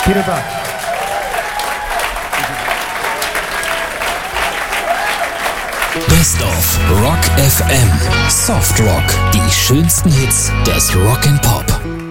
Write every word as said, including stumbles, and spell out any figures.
Vielen Dank. Best of Rock F M. Soft Rock. Die schönsten Hits des Rock and Pop.